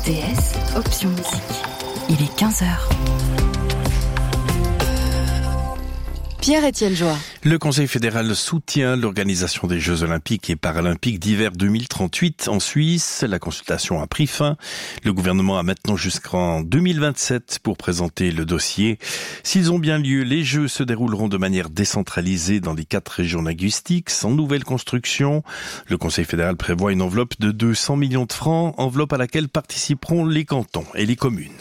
RTS, option musique. Il est 15h. Pierre-Étienne Joie. Le Conseil fédéral soutient l'organisation des Jeux olympiques et paralympiques d'hiver 2038 en Suisse. La consultation a pris fin. Le gouvernement a maintenant jusqu'en 2027 pour présenter le dossier. S'ils ont bien lieu, les Jeux se dérouleront de manière décentralisée dans les 4 régions linguistiques, sans nouvelle construction. Le Conseil fédéral prévoit une enveloppe de 200 millions de francs, enveloppe à laquelle participeront les cantons et les communes.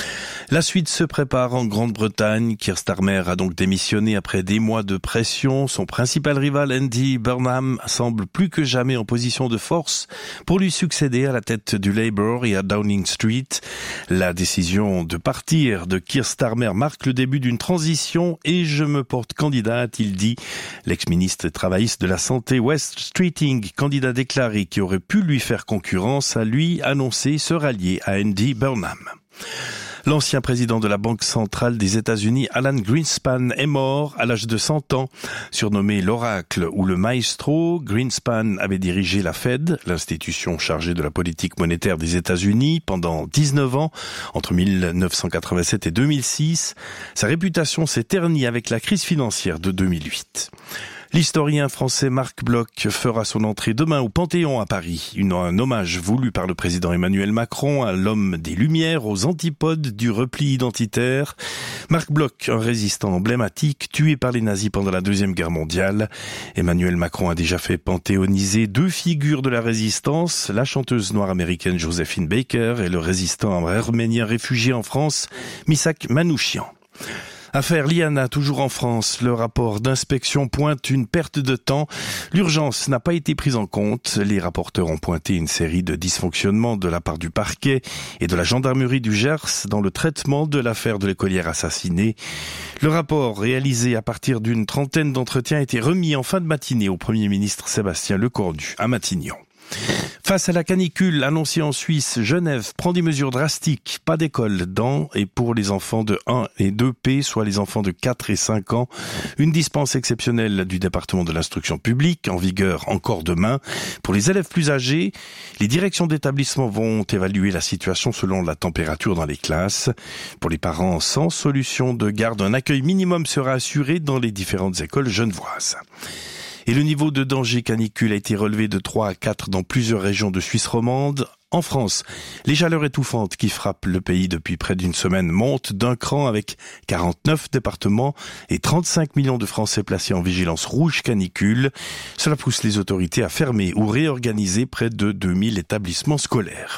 La suite se prépare en Grande-Bretagne. Keir Starmer a donc démissionné après des mois de pression. Son principal rival, Andy Burnham, semble plus que jamais en position de force pour lui succéder à la tête du Labour et à Downing Street. La décision de partir de Keir Starmer marque le début d'une transition et je me porte candidat, a-t-il dit. L'ex-ministre travailliste de la Santé, West Streeting, candidat déclaré qui aurait pu lui faire concurrence, a lui annoncé se rallier à Andy Burnham. L'ancien président de la Banque centrale des États-Unis, Alan Greenspan, est mort à l'âge de 100 ans. Surnommé l'oracle ou le maestro, Greenspan avait dirigé la Fed, l'institution chargée de la politique monétaire des États-Unis, pendant 19 ans, entre 1987 et 2006. Sa réputation s'est ternie avec la crise financière de 2008. L'historien français Marc Bloch fera son entrée demain au Panthéon à Paris. Un hommage voulu par le président Emmanuel Macron à l'homme des Lumières, aux antipodes du repli identitaire. Marc Bloch, un résistant emblématique, tué par les nazis pendant la Deuxième Guerre mondiale. Emmanuel Macron a déjà fait panthéoniser 2 figures de la résistance, la chanteuse noire américaine Joséphine Baker et le résistant arménien réfugié en France, Missak Manouchian. Affaire Liana, toujours en France. Le rapport d'inspection pointe une perte de temps. L'urgence n'a pas été prise en compte. Les rapporteurs ont pointé une série de dysfonctionnements de la part du parquet et de la gendarmerie du Gers dans le traitement de l'affaire de l'écolière assassinée. Le rapport, réalisé à partir d'une trentaine d'entretiens, a été remis en fin de matinée au Premier ministre Sébastien Lecornu à Matignon. Face à la canicule annoncée en Suisse, Genève prend des mesures drastiques. Pas d'école dans et pour les enfants de 1 et 2P, soit les enfants de 4 et 5 ans. Une dispense exceptionnelle du département de l'instruction publique, en vigueur encore demain. Pour les élèves plus âgés, les directions d'établissement vont évaluer la situation selon la température dans les classes. Pour les parents sans solution de garde, un accueil minimum sera assuré dans les différentes écoles genevoises. Et le niveau de danger canicule a été relevé de 3 à 4 dans plusieurs régions de Suisse romande. En France, les chaleurs étouffantes qui frappent le pays depuis près d'une semaine montent d'un cran avec 49 départements et 35 millions de Français placés en vigilance rouge canicule. Cela pousse les autorités à fermer ou réorganiser près de 2000 établissements scolaires.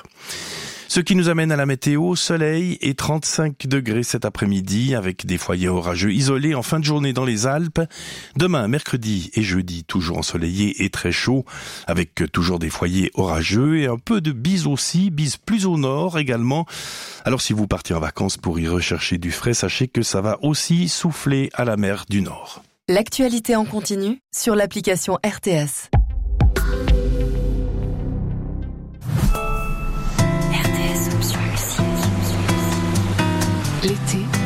Ce qui nous amène à la météo, soleil et 35 degrés cet après-midi avec des foyers orageux isolés en fin de journée dans les Alpes. Demain, mercredi et jeudi, toujours ensoleillé et très chaud avec toujours des foyers orageux et un peu de bise aussi, bise plus au nord également. Alors si vous partez en vacances pour y rechercher du frais, sachez que ça va aussi souffler à la mer du Nord. L'actualité en continu sur l'application RTS. L'été